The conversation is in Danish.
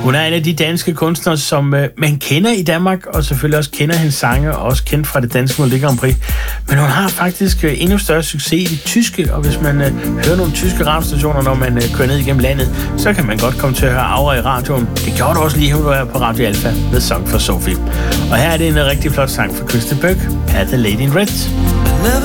Hun er en af de danske kunstnere, som man kender i Danmark, og selvfølgelig også kender hendes sange, og også kendt fra det danske Melodi Grand Prix. Men hun har faktisk endnu større succes i det tyske, og hvis man hører nogle tyske radiostationer, når man kører ned igennem landet, så kan man godt komme til at høre Aura i radioen. Det gjorde du også lige her på Radio Alfa med Song for Sophie. Og her er det en rigtig flot sang fra Kirsten Bøck, Had the Lady in Red.